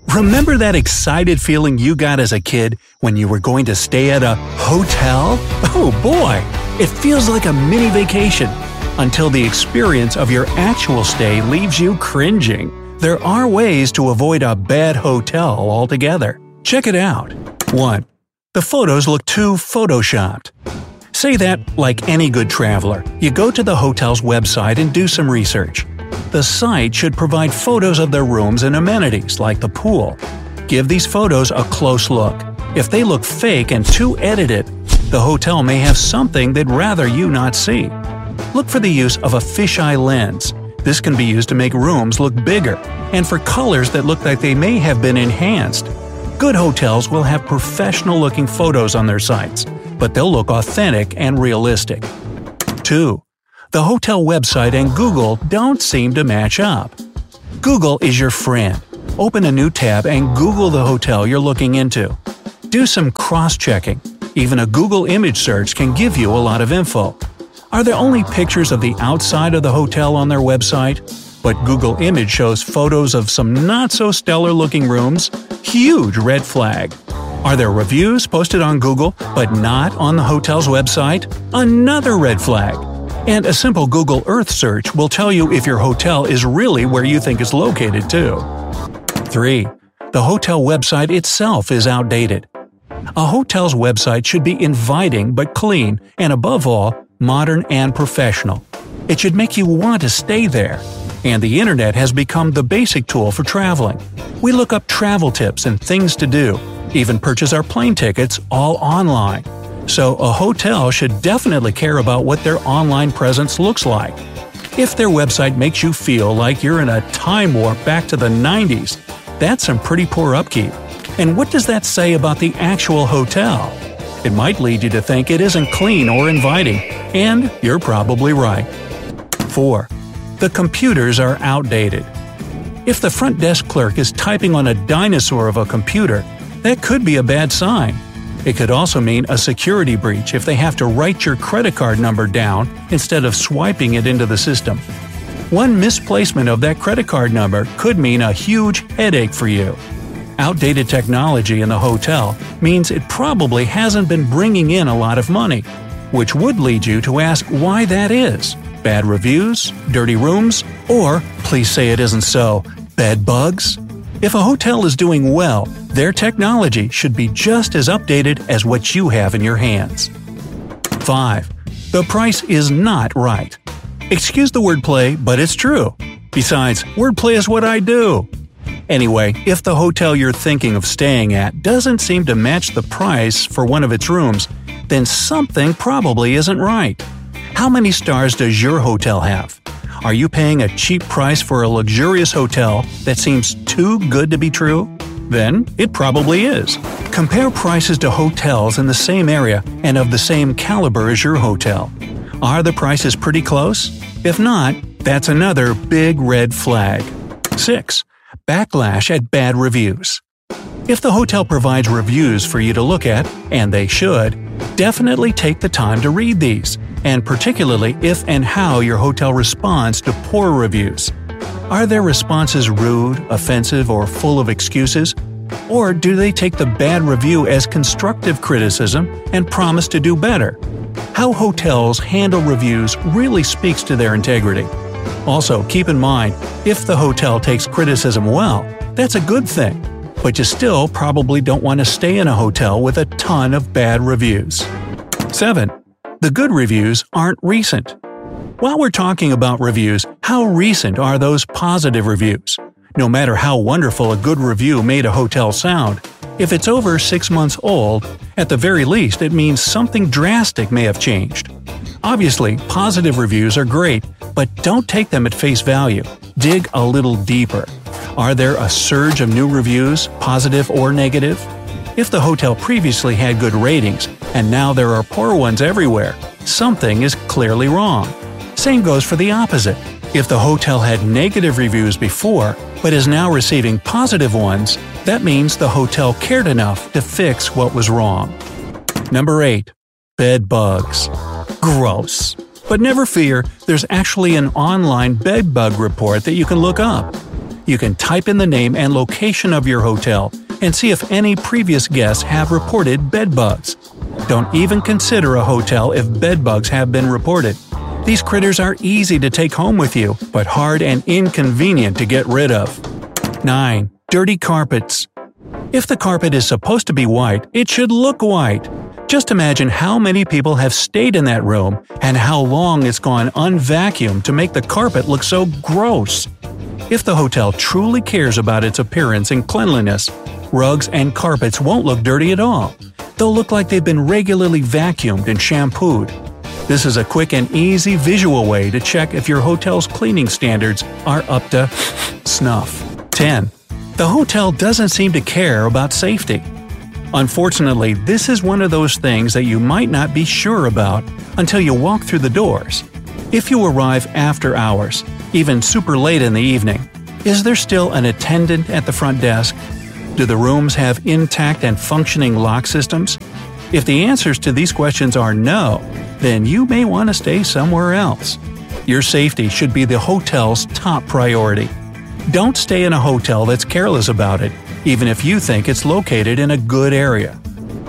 Remember that excited feeling you got as a kid when you were going to stay at a hotel? Oh boy, it feels like a mini vacation until the experience of your actual stay leaves you cringing. There are ways to avoid a bad hotel altogether. Check it out. 1. The photos look too photoshopped. Say that like any good traveler. You go to the hotel's website and do some research. The site should provide photos of their rooms and amenities, like the pool. Give these photos a close look. If they look fake and too edited, the hotel may have something they'd rather you not see. Look for the use of a fisheye lens. This can be used to make rooms look bigger, and for colors that look like they may have been enhanced. Good hotels will have professional-looking photos on their sites, but they'll look authentic and realistic. 2. The hotel website and Google don't seem to match up. Google is your friend. Open a new tab and Google the hotel you're looking into. Do some cross-checking. Even a Google image search can give you a lot of info. Are there only pictures of the outside of the hotel on their website? But Google Image shows photos of some not-so-stellar-looking rooms? Huge red flag. Are there reviews posted on Google but not on the hotel's website? Another red flag. And a simple Google Earth search will tell you if your hotel is really where you think it's located too. 3. The hotel website itself is outdated. A hotel's website should be inviting but clean, and above all, modern and professional. It should make you want to stay there. And the internet has become the basic tool for traveling. We look up travel tips and things to do, even purchase our plane tickets all online. So a hotel should definitely care about what their online presence looks like. If their website makes you feel like you're in a time warp back to the 90s, that's some pretty poor upkeep. And what does that say about the actual hotel? It might lead you to think it isn't clean or inviting, and you're probably right. 4. The computers are outdated. If the front desk clerk is typing on a dinosaur of a computer, that could be a bad sign. It could also mean a security breach if they have to write your credit card number down instead of swiping it into the system. One misplacement of that credit card number could mean a huge headache for you. Outdated technology in the hotel means it probably hasn't been bringing in a lot of money, which would lead you to ask why that is. Bad reviews, dirty rooms, or, please say it isn't so, bed bugs? If a hotel is doing well, their technology should be just as updated as what you have in your hands. 5. The price is not right. Excuse the wordplay, but it's true. Besides, wordplay is what I do. Anyway, if the hotel you're thinking of staying at doesn't seem to match the price for one of its rooms, then something probably isn't right. How many stars does your hotel have? Are you paying a cheap price for a luxurious hotel that seems too good to be true? Then it probably is. Compare prices to hotels in the same area and of the same caliber as your hotel. Are the prices pretty close? If not, that's another big red flag. 6. Backlash at bad reviews. If the hotel provides reviews for you to look at, and they should, definitely take the time to read these, and particularly if and how your hotel responds to poor reviews. Are their responses rude, offensive, or full of excuses? Or do they take the bad review as constructive criticism and promise to do better? How hotels handle reviews really speaks to their integrity. Also, keep in mind, if the hotel takes criticism well, that's a good thing, but you still probably don't want to stay in a hotel with a ton of bad reviews. 7. The good reviews aren't recent. While we're talking about reviews, how recent are those positive reviews? No matter how wonderful a good review made a hotel sound, if it's over 6 months old, at the very least it means something drastic may have changed. Obviously, positive reviews are great, but don't take them at face value. Dig a little deeper. Are there a surge of new reviews, positive or negative? If the hotel previously had good ratings, and now there are poor ones everywhere, something is clearly wrong. Same goes for the opposite. If the hotel had negative reviews before, but is now receiving positive ones, that means the hotel cared enough to fix what was wrong. Number 8. Bed bugs. Gross. But never fear, there's actually an online bed bug report that you can look up. You can type in the name and location of your hotel and see if any previous guests have reported bed bugs. Don't even consider a hotel if bed bugs have been reported. These critters are easy to take home with you, but hard and inconvenient to get rid of. 9. Dirty carpets. If the carpet is supposed to be white, it should look white. Just imagine how many people have stayed in that room and how long it's gone unvacuumed to make the carpet look so gross. If the hotel truly cares about its appearance and cleanliness, rugs and carpets won't look dirty at all. They'll look like they've been regularly vacuumed and shampooed. This is a quick and easy visual way to check if your hotel's cleaning standards are up to snuff. 10. The hotel doesn't seem to care about safety. Unfortunately, this is one of those things that you might not be sure about until you walk through the doors. If you arrive after hours, even super late in the evening, is there still an attendant at the front desk? Do the rooms have intact and functioning lock systems? If the answers to these questions are no, then you may want to stay somewhere else. Your safety should be the hotel's top priority. Don't stay in a hotel that's careless about it, even if you think it's located in a good area.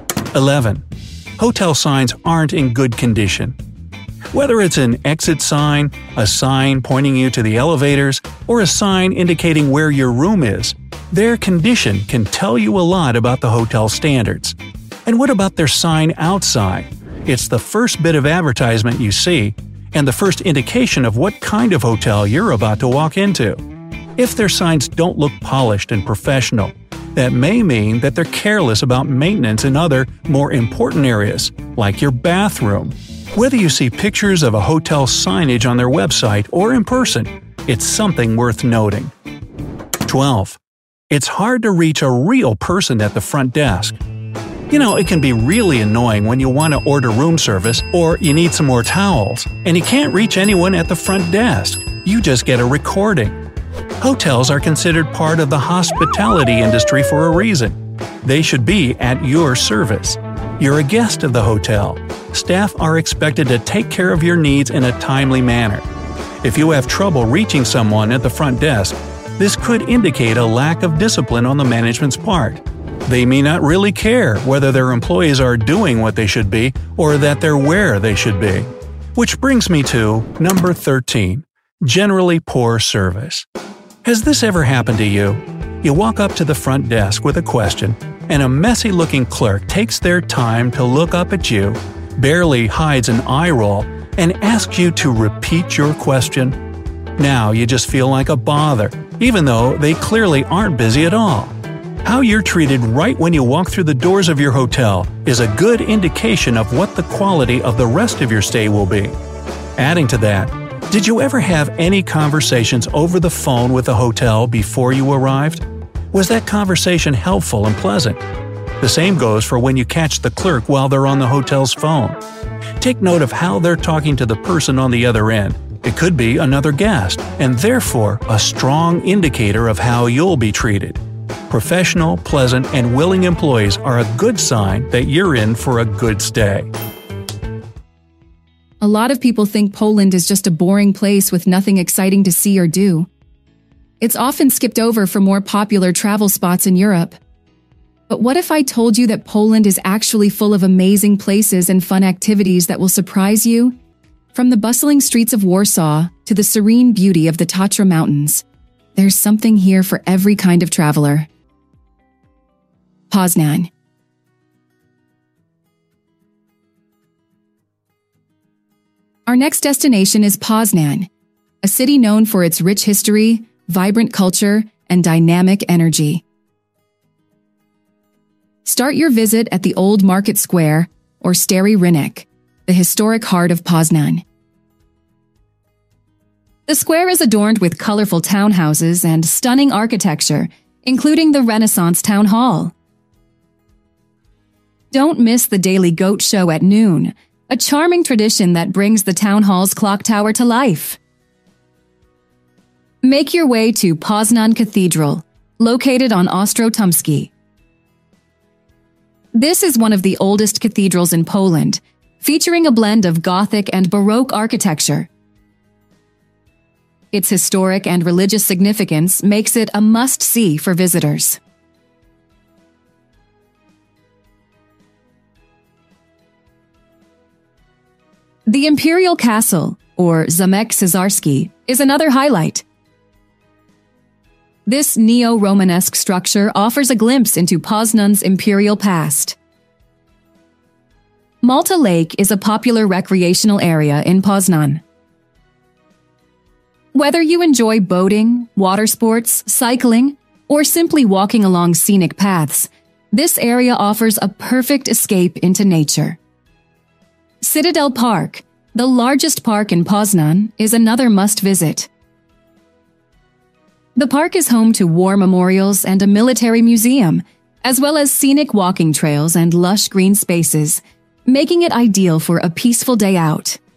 11. Hotel signs aren't in good condition. Whether it's an exit sign, a sign pointing you to the elevators, or a sign indicating where your room is, their condition can tell you a lot about the hotel standards. And what about their sign outside? It's the first bit of advertisement you see, and the first indication of what kind of hotel you're about to walk into. If their signs don't look polished and professional, that may mean that they're careless about maintenance in other, more important areas, like your bathroom. Whether you see pictures of a hotel signage on their website or in person, it's something worth noting. 12. It's hard to reach a real person at the front desk. You know, it can be really annoying when you want to order room service or you need some more towels, and you can't reach anyone at the front desk. You just get a recording. Hotels are considered part of the hospitality industry for a reason. They should be at your service. You're a guest of the hotel. Staff are expected to take care of your needs in a timely manner. If you have trouble reaching someone at the front desk, this could indicate a lack of discipline on the management's part. They may not really care whether their employees are doing what they should be or that they're where they should be. Which brings me to number 13. Generally poor service. Has this ever happened to you? You walk up to the front desk with a question, and a messy-looking clerk takes their time to look up at you, barely hides an eye roll, and asks you to repeat your question? Now you just feel like a bother, even though they clearly aren't busy at all. How you're treated right when you walk through the doors of your hotel is a good indication of what the quality of the rest of your stay will be. Adding to that, did you ever have any conversations over the phone with the hotel before you arrived? Was that conversation helpful and pleasant? The same goes for when you catch the clerk while they're on the hotel's phone. Take note of how they're talking to the person on the other end. It could be another guest, and therefore a strong indicator of how you'll be treated. Professional, pleasant, and willing employees are a good sign that you're in for a good stay. A lot of people think Poland is just a boring place with nothing exciting to see or do. It's often skipped over for more popular travel spots in Europe. But what if I told you that Poland is actually full of amazing places and fun activities that will surprise you? From the bustling streets of Warsaw to the serene beauty of the Tatra Mountains, there's something here for every kind of traveler. Poznan. Our next destination is Poznan, a city known for its rich history, vibrant culture, and dynamic energy. Start your visit at the Old Market Square, or Stary Rynek, the historic heart of Poznan. The square is adorned with colorful townhouses and stunning architecture, including the Renaissance Town Hall. Don't miss the daily goat show at noon, a charming tradition that brings the town hall's clock tower to life. Make your way to Poznan Cathedral, located on Ostrotumski. This is one of the oldest cathedrals in Poland, featuring a blend of Gothic and Baroque architecture. Its historic and religious significance makes it a must-see for visitors. The Imperial Castle, or Zamek Cesarski, is another highlight. This neo-Romanesque structure offers a glimpse into Poznan's imperial past. Malta Lake is a popular recreational area in Poznan. Whether you enjoy boating, water sports, cycling, or simply walking along scenic paths, this area offers a perfect escape into nature. Citadel Park, the largest park in Poznan, is another must-visit. The park is home to war memorials and a military museum, as well as scenic walking trails and lush green spaces, making it ideal for a peaceful day out.